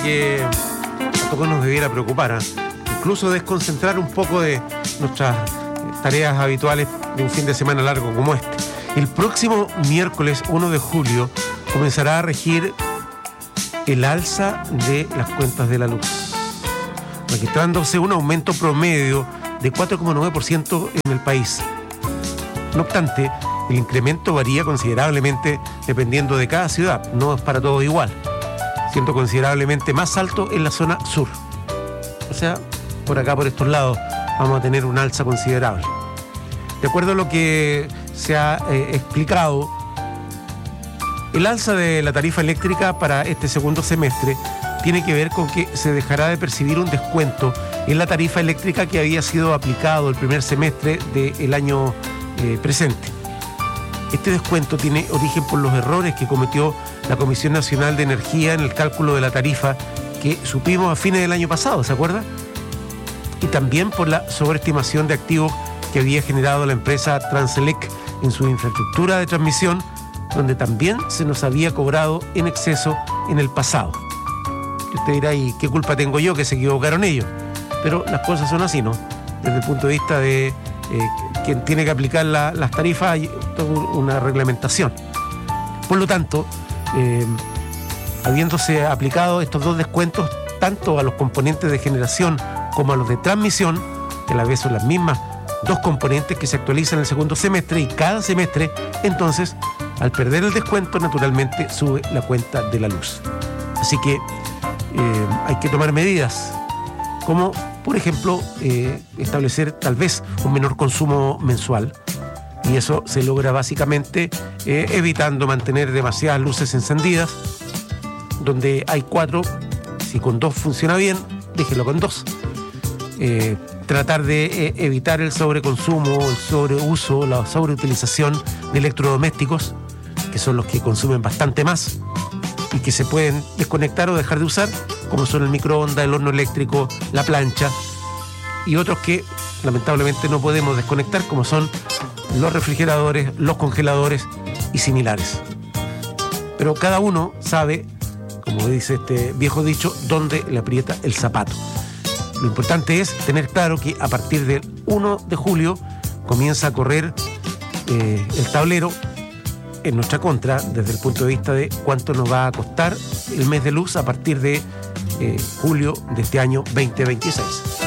Que a todos nos debiera preocupar, incluso desconcentrar un poco de nuestras tareas habituales de un fin de semana largo como este. El próximo miércoles 1 de julio comenzará a regir el alza de las cuentas de la luz, registrándose un aumento promedio de 4,9% en el país. No obstante, el incremento varía considerablemente dependiendo de cada ciudad, no es para todos igual, siendo considerablemente más alto en la zona sur. O sea, por acá, por estos lados, vamos a tener un alza considerable. De acuerdo a lo que se ha explicado, el alza de la tarifa eléctrica para este segundo semestre tiene que ver con que se dejará de percibir un descuento en la tarifa eléctrica que había sido aplicado el primer semestre del año presente. Este descuento tiene origen por los errores que cometió la Comisión Nacional de Energía en el cálculo de la tarifa que supimos a fines del año pasado, ¿se acuerda? Y también por la sobreestimación de activos que había generado la empresa Transelec en su infraestructura de transmisión, donde también se nos había cobrado en exceso en el pasado. Y usted dirá, ¿y qué culpa tengo yo que se equivocaron ellos? Pero las cosas son así, ¿no? Desde el punto de vista de quien tiene que aplicar las tarifas, hay toda una reglamentación. Por lo tanto, habiéndose aplicado estos dos descuentos tanto a los componentes de generación como a los de transmisión, que a la vez son las mismas dos componentes que se actualizan en el segundo semestre, y cada semestre, entonces, al perder el descuento, naturalmente sube la cuenta de la luz. Así que hay que tomar medidas, como por ejemplo establecer tal vez un menor consumo mensual, y eso se logra básicamente evitando mantener demasiadas luces encendidas. Donde hay 4, si con 2 funciona bien, déjelo con 2. Tratar de evitar el sobreconsumo, el sobreuso, la sobreutilización de electrodomésticos, que son los que consumen bastante más y que se pueden desconectar o dejar de usar, como son el microondas, el horno eléctrico, la plancha, y otros que lamentablemente no podemos desconectar, como son los refrigeradores, los congeladores y similares. Pero cada uno sabe, como dice este viejo dicho, dónde le aprieta el zapato. Lo importante es tener claro que a partir del 1 de julio comienza a correr el tablero en nuestra contra, desde el punto de vista de cuánto nos va a costar el mes de luz a partir de julio de este año 2026.